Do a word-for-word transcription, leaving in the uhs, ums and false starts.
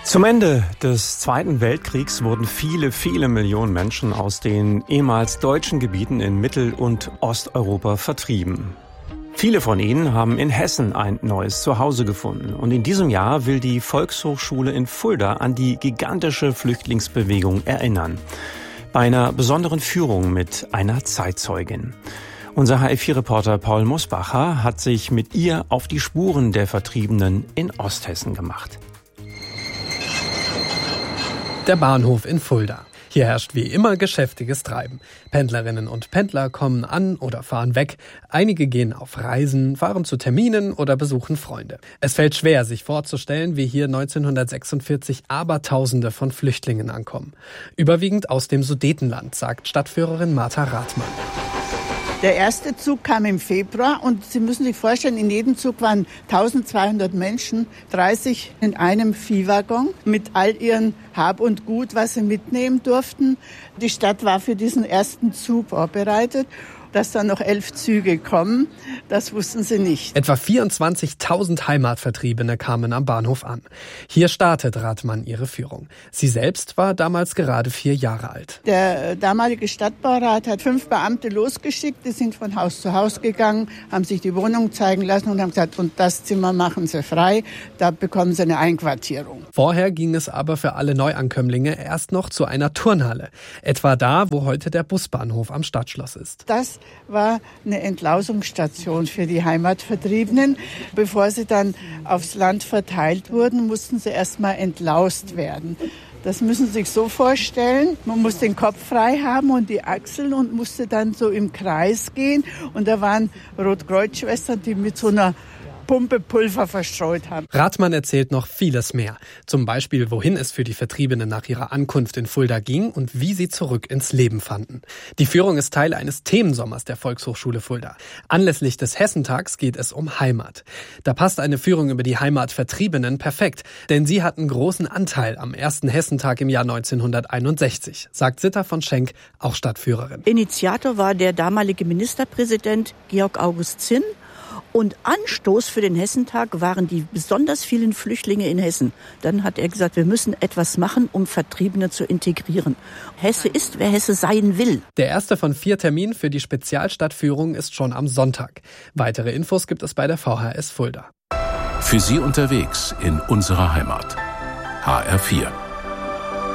Zum Ende des Zweiten Weltkriegs wurden viele, viele Millionen Menschen aus den ehemals deutschen Gebieten in Mittel- und Osteuropa vertrieben. Viele von ihnen haben in Hessen ein neues Zuhause gefunden. Und in diesem Jahr will die Volkshochschule in Fulda an die gigantische Flüchtlingsbewegung erinnern. Bei einer besonderen Führung mit einer Zeitzeugin. Unser H F vier Reporter Paul Musbacher hat sich mit ihr auf die Spuren der Vertriebenen in Osthessen gemacht. Der Bahnhof in Fulda. Hier herrscht wie immer geschäftiges Treiben. Pendlerinnen und Pendler kommen an oder fahren weg. Einige gehen auf Reisen, fahren zu Terminen oder besuchen Freunde. Es fällt schwer, sich vorzustellen, wie hier neunzehnhundertsechsundvierzig Abertausende von Flüchtlingen ankommen. Überwiegend aus dem Sudetenland, sagt Stadtführerin Martha Rathmann. Der erste Zug kam im Februar und Sie müssen sich vorstellen, in jedem Zug waren eintausendzweihundert Menschen, dreißig in einem Viehwaggon mit all ihren Hab und Gut, was sie mitnehmen durften. Die Stadt war für diesen ersten Zug vorbereitet. Dass dann noch elf Züge kommen, das wussten sie nicht. Etwa vierundzwanzigtausend Heimatvertriebene kamen am Bahnhof an. Hier startet Rathmann ihre Führung. Sie selbst war damals gerade vier Jahre alt. Der damalige Stadtbaurat hat fünf Beamte losgeschickt, die sind von Haus zu Haus gegangen, haben sich die Wohnung zeigen lassen und haben gesagt, und das Zimmer machen sie frei, da bekommen sie eine Einquartierung. Vorher ging es aber für alle Neuankömmlinge erst noch zu einer Turnhalle. Etwa da, wo heute der Busbahnhof am Stadtschloss ist. Das war eine Entlausungsstation für die Heimatvertriebenen. Bevor sie dann aufs Land verteilt wurden, mussten sie erstmal entlaust werden. Das müssen Sie sich so vorstellen, man muss den Kopf frei haben und die Achseln und musste dann so im Kreis gehen. Und da waren Rotkreuzschwestern, die mit so einer Pumpe Pulver verstreut haben. Rathmann erzählt noch vieles mehr. Zum Beispiel, wohin es für die Vertriebenen nach ihrer Ankunft in Fulda ging und wie sie zurück ins Leben fanden. Die Führung ist Teil eines Themensommers der Volkshochschule Fulda. Anlässlich des Hessentags geht es um Heimat. Da passt eine Führung über die Heimatvertriebenen perfekt, denn sie hatten großen Anteil am ersten Hessentag im Jahr neunzehnhunderteinundsechzig, sagt Sitta von Schenk, auch Stadtführerin. Initiator war der damalige Ministerpräsident Georg August Zinn. Und Anstoß für den Hessentag waren die besonders vielen Flüchtlinge in Hessen. Dann hat er gesagt, wir müssen etwas machen, um Vertriebene zu integrieren. Hesse ist, wer Hesse sein will. Der erste von vier Terminen für die Spezialstadtführung ist schon am Sonntag. Weitere Infos gibt es bei der V H S Fulda. Für Sie unterwegs in unserer Heimat. H R vier.